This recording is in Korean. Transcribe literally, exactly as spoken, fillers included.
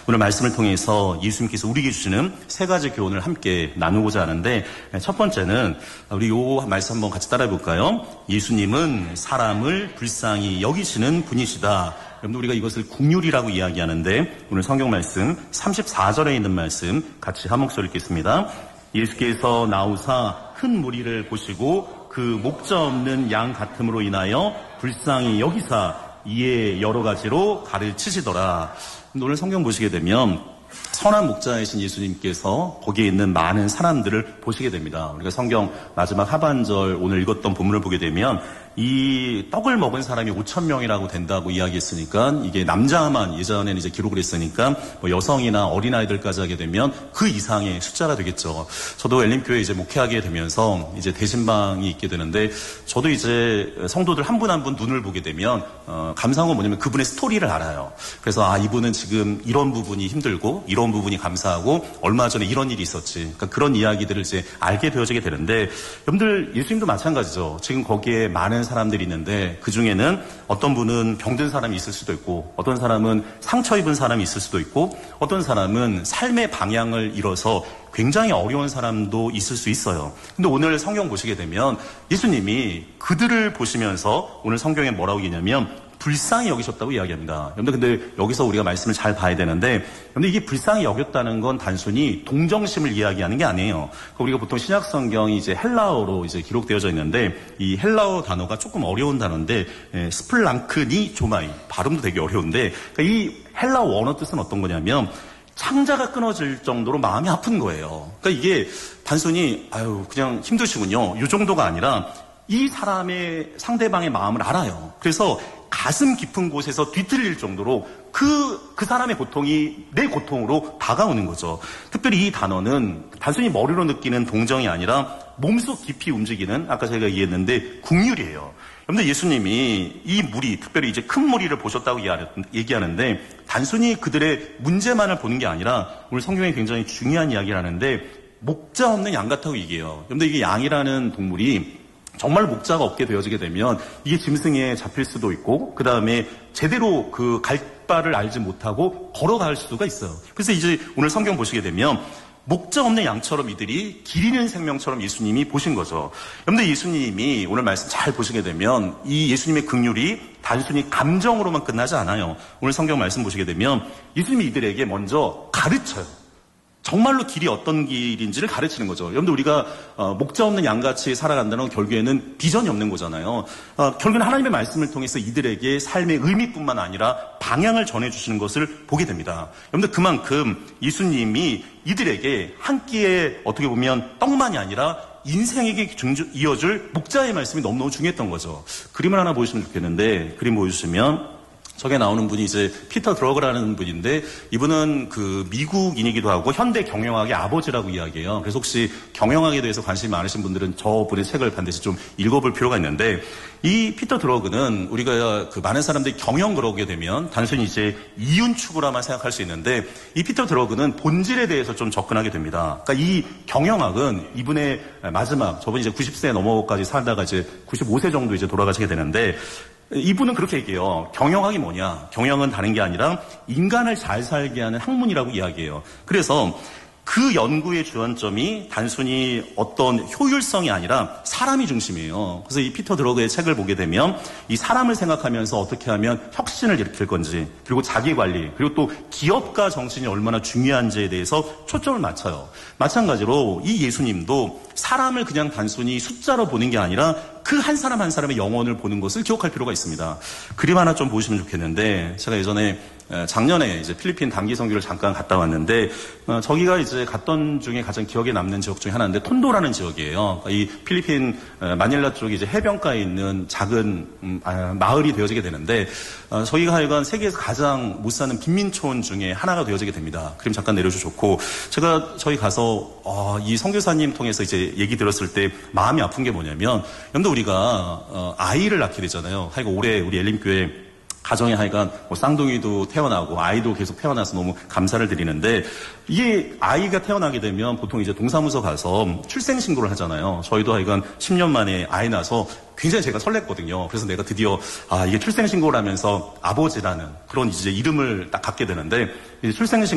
오늘 말씀을 통해서 예수님께서 우리에게 주시는 세 가지 교훈을 함께 나누고자 하는데, 첫 번째는 우리 요 말씀 한번 같이 따라해 볼까요? 예수님은 사람을 불쌍히 여기시는 분이시다. 여러분, 우리가 이것을 긍휼이라고 이야기하는데, 오늘 성경 말씀 삼십사 절에 있는 말씀 같이 한 목소리 읽겠습니다. 예수께서 나오사 큰 무리를 보시고 그 목자 없는 양 같음으로 인하여 불쌍히 여기사 이에 여러 가지로 가르치시더라. 오늘 성경 보시게 되면 선한 목자이신 예수님께서 거기에 있는 많은 사람들을 보시게 됩니다. 우리가 성경 마지막 하반절 오늘 읽었던 본문을 보게 되면 이 떡을 먹은 사람이 오천 명이라고 된다고 이야기했으니까 이게 남자만 예전에는 이제 기록을 했으니까 뭐 여성이나 어린아이들까지 하게 되면 그 이상의 숫자가 되겠죠. 저도 엘림교회 이제 목회하게 되면서 이제 대신방이 있게 되는데 저도 이제 성도들 한 분 한 분 눈을 보게 되면 어, 감사한 건 뭐냐면 그분의 스토리를 알아요. 그래서 아, 이분은 지금 이런 부분이 힘들고 이런 부분이 감사하고 얼마 전에 이런 일이 있었지. 그러니까 그런 이야기들을 이제 알게 되어지게 되는데, 여러분들 예수님도 마찬가지죠. 지금 거기에 많은 사람들이 있는데 그 중에는 어떤 분은 병든 사람이 있을 수도 있고, 어떤 사람은 상처 입은 사람이 있을 수도 있고, 어떤 사람은 삶의 방향을 잃어서 굉장히 어려운 사람도 있을 수 있어요. 근데 오늘 성경 보시게 되면 예수님이 그들을 보시면서 오늘 성경에 뭐라고 얘기냐면 불쌍히 여기셨다고 이야기합니다. 여러분들, 근데 여기서 우리가 말씀을 잘 봐야 되는데, 근데 이게 불쌍히 여겼다는 건 단순히 동정심을 이야기하는 게 아니에요. 우리가 보통 신약 성경이 이제 헬라어로 이제 기록되어져 있는데, 이 헬라어 단어가 조금 어려운 단어인데, 에, 스플랑크니 조마이, 발음도 되게 어려운데, 그러니까 이 헬라어 원어 뜻은 어떤 거냐면 창자가 끊어질 정도로 마음이 아픈 거예요. 그러니까 이게 단순히 아유 그냥 힘드시군요, 이 정도가 아니라 이 사람의 상대방의 마음을 알아요. 그래서 가슴 깊은 곳에서 뒤틀릴 정도로 그, 그 사람의 고통이 내 고통으로 다가오는 거죠. 특별히 이 단어는 단순히 머리로 느끼는 동정이 아니라 몸속 깊이 움직이는, 아까 제가 얘기했는데 긍휼이에요. 여러분들, 예수님이 이 무리, 특별히 이제 큰 무리를 보셨다고 얘기하는데 단순히 그들의 문제만을 보는 게 아니라 오늘 성경에 굉장히 중요한 이야기를 하는데 목자 없는 양 같다고 얘기해요. 여러분들, 이게 양이라는 동물이 정말 목자가 없게 되어지게 되면 이게 짐승에 잡힐 수도 있고, 그 다음에 제대로 그 갈 바를 알지 못하고 걸어갈 수가 있어요. 그래서 이제 오늘 성경 보시게 되면 목자 없는 양처럼 이들이 길 잃는 생명처럼 예수님이 보신 거죠. 여러분들, 예수님이 오늘 말씀 잘 보시게 되면 이 예수님의 긍휼이 단순히 감정으로만 끝나지 않아요. 오늘 성경 말씀 보시게 되면 예수님이 이들에게 먼저 가르쳐요. 정말로 길이 어떤 길인지를 가르치는 거죠. 여러분들, 우리가 어, 목자 없는 양같이 살아간다는 건 결국에는 비전이 없는 거잖아요. 어, 결국에는 하나님의 말씀을 통해서 이들에게 삶의 의미뿐만 아니라 방향을 전해주시는 것을 보게 됩니다. 여러분들, 그만큼 예수님이 이들에게 한 끼에 어떻게 보면 떡만이 아니라 인생에게 이어줄 목자의 말씀이 너무너무 중요했던 거죠. 그림을 하나 보여주시면 좋겠는데, 그림 보여주시면 저게 나오는 분이 이제 피터 드러그라는 분인데, 이분은 그 미국인이기도 하고 현대 경영학의 아버지라고 이야기해요. 그래서 혹시 경영학에 대해서 관심이 많으신 분들은 저분의 책을 반드시 좀 읽어볼 필요가 있는데, 이 피터 드러그는 우리가 그 많은 사람들이 경영 그러게 되면 단순히 이제 이윤 추구라만 생각할 수 있는데, 이 피터 드러그는 본질에 대해서 좀 접근하게 됩니다. 그러니까 이 경영학은 이분의 마지막, 저분이 이제 구십 세 넘어까지 살다가 이제 구십오 세 정도 이제 돌아가시게 되는데, 이분은 그렇게 얘기해요. 경영학이 뭐냐? 경영은 다른 게 아니라 인간을 잘 살게 하는 학문이라고 이야기해요. 그래서 그 연구의 주안점이 단순히 어떤 효율성이 아니라 사람이 중심이에요. 그래서 이 피터 드러그의 책을 보게 되면 이 사람을 생각하면서 어떻게 하면 혁신을 일으킬 건지, 그리고 자기관리, 그리고 또 기업가 정신이 얼마나 중요한지에 대해서 초점을 맞춰요. 마찬가지로 이 예수님도 사람을 그냥 단순히 숫자로 보는 게 아니라 그 한 사람 한 사람의 영혼을 보는 것을 기억할 필요가 있습니다. 그림 하나 좀 보시면 좋겠는데, 제가 예전에 작년에 이제 필리핀 단기 선교를 잠깐 갔다 왔는데, 어, 저기가 이제 갔던 중에 가장 기억에 남는 지역 중에 하나인데 톤도라는 지역이에요. 이 필리핀 마닐라 쪽에 이제 해변가에 있는 작은 음, 아, 마을이 되어지게 되는데, 어, 저희가 하여간 세계에서 가장 못 사는 빈민촌 중에 하나가 되어지게 됩니다. 그림 잠깐 내려주셔서 좋고, 제가 저희 가서 어, 이 선교사님 통해서 이제 얘기 들었을 때 마음이 아픈 게 뭐냐면, 여러분들, 우리가 어, 아이를 낳게 되잖아요. 하여간 올해 우리 엘림교회 가정에 하여간 뭐 쌍둥이도 태어나고 아이도 계속 태어나서 너무 감사를 드리는데, 이게 아이가 태어나게 되면 보통 이제 동사무소 가서 출생신고를 하잖아요. 저희도 하여간 십 년 만에 아이 낳아서 굉장히 제가 설렜거든요. 그래서 내가 드디어 아 이게 출생신고를 하면서 아버지라는 그런 이제 이름을 딱 갖게 되는데, 출생신